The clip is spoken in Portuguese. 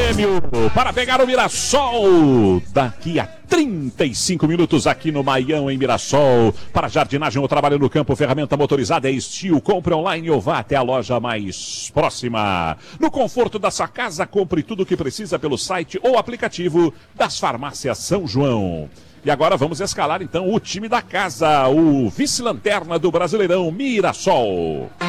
prêmio para pegar o Mirassol daqui a 35 minutos aqui no Maião, em Mirassol. Para jardinagem ou trabalho no campo, ferramenta motorizada é Steel. Compre online ou vá até a loja mais próxima. No conforto da sua casa, compre tudo o que precisa pelo site ou aplicativo das farmácias São João. E agora vamos escalar então o time da casa, o vice-lanterna do Brasileirão, Mirassol.